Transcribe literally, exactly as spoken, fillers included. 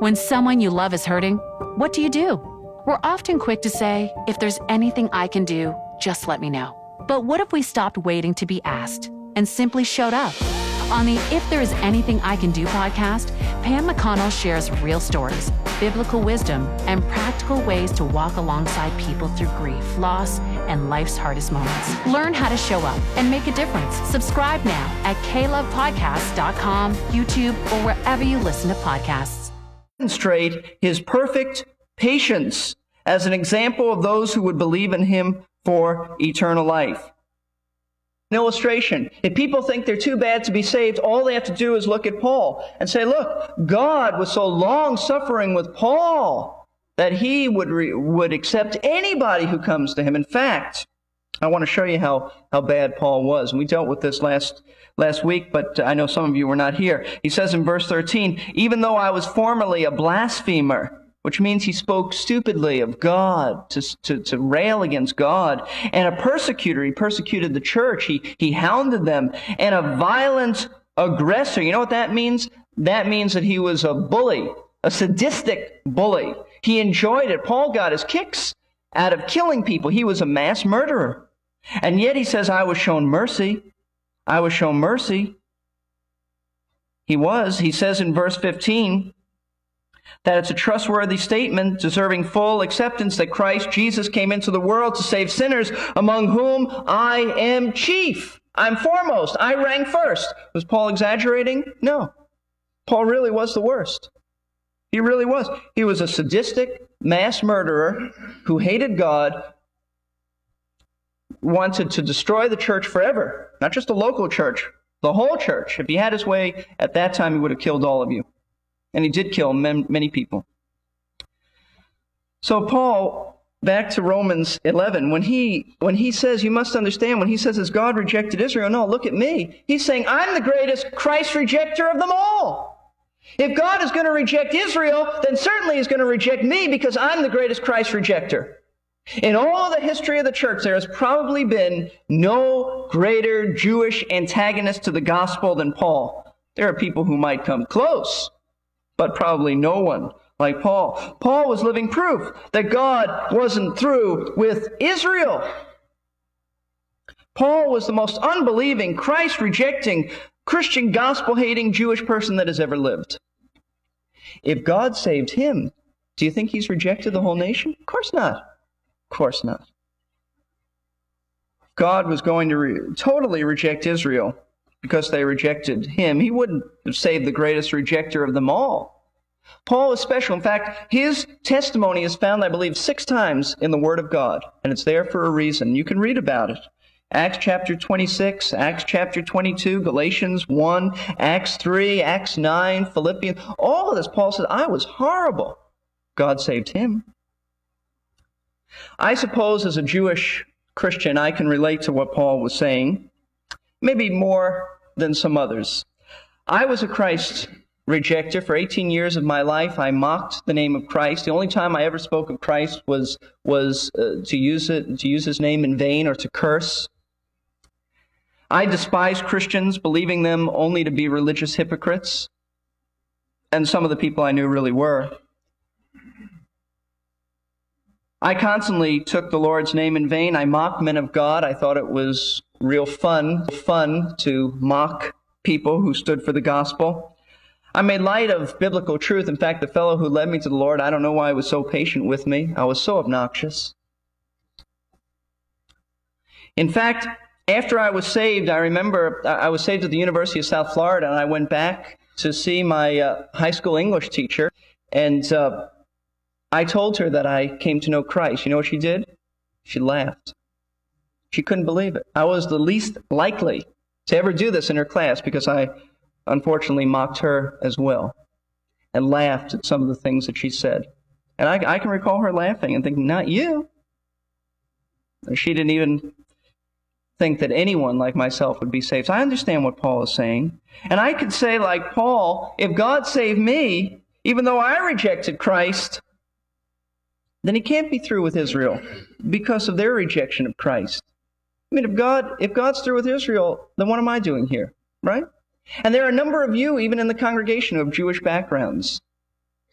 When someone you love is hurting, what do you do? We're often quick to say, if there's anything I can do, just let me know. But what if we stopped waiting to be asked and simply showed up? On the If There Is Anything I Can Do podcast, Pam McConnell shares real stories, biblical wisdom, and practical ways to walk alongside people through grief, loss, and life's hardest moments. Learn how to show up and make a difference. Subscribe now at k love podcast dot com, YouTube, or wherever you listen to podcasts. Demonstrate his perfect patience as an example of those who would believe in him for eternal life. An illustration. If people think they're too bad to be saved, all they have to do is look at Paul and say, look, God was so long-suffering with Paul that he would re- would accept anybody who comes to him. In fact, I want to show you how, how bad Paul was. And we dealt with this last last week, but I know some of you were not here. He says in verse thirteen, even though I was formerly a blasphemer, which means he spoke stupidly of God, to, to, to rail against God, and a persecutor. He persecuted the church. He, he hounded them, and a violent aggressor. You know what that means? That means that he was a bully, a sadistic bully. He enjoyed it. Paul got his kicks out of killing people. He was a mass murderer. And yet he says, I was shown mercy. I was shown mercy. He was. He says in verse fifteen that it's a trustworthy statement deserving full acceptance that Christ Jesus came into the world to save sinners, among whom I am chief. I'm foremost. I rank first. Was Paul exaggerating? No. Paul really was the worst. He really was. He was a sadistic mass murderer who hated God, wanted to destroy the church forever. Not just a local church, the whole church. If he had his way at that time, he would have killed all of you. And he did kill many people. So Paul, back to Romans eleven, when he when he says, you must understand, when he says, has God rejected Israel? No, look at me. He's saying, I'm the greatest Christ rejecter of them all. If God is going to reject Israel, then certainly he's going to reject me because I'm the greatest Christ rejecter. In all the history of the church, there has probably been no greater Jewish antagonist to the gospel than Paul. There are people who might come close, but probably no one like Paul. Paul was living proof that God wasn't through with Israel. Paul was the most unbelieving, Christ-rejecting, Christian gospel-hating Jewish person that has ever lived. If God saved him, do you think he's rejected the whole nation? Of course not. Of course not. God was going to re- totally reject Israel because they rejected him. He wouldn't have saved the greatest rejecter of them all. Paul is special. In fact, his testimony is found, I believe, six times in the Word of God, and it's there for a reason. You can read about it. Acts chapter twenty-six, Acts chapter twenty-two, Galatians one, Acts three, Acts nine, Philippians. All of this, Paul says, I was horrible. God saved him. I suppose as a Jewish Christian, I can relate to what Paul was saying, maybe more than some others. I was a Christ rejecter. For eighteen years of my life, I mocked the name of Christ. The only time I ever spoke of Christ was was uh, to use it, to use his name in vain or to curse. I despised Christians, believing them only to be religious hypocrites, and some of the people I knew really were. I constantly took the Lord's name in vain. I mocked men of God. I thought it was real fun, fun to mock people who stood for the gospel. I made light of biblical truth. In fact, the fellow who led me to the Lord, I don't know why he was so patient with me. I was so obnoxious. In fact, after I was saved, I remember I was saved at the University of South Florida, and I went back to see my uh, high school English teacher, and uh, I told her that I came to know Christ. You know what she did? She laughed. She couldn't believe it. I was the least likely to ever do this in her class because I unfortunately mocked her as well and laughed at some of the things that she said. And I, I can recall her laughing and thinking, not you. And she didn't even think that anyone like myself would be saved. So I understand what Paul is saying. And I could say, like Paul, if God saved me, even though I rejected Christ, then he can't be through with Israel because of their rejection of Christ. I mean, if God, if God's through with Israel, then what am I doing here, right? And there are a number of you, even in the congregation, who have Jewish backgrounds.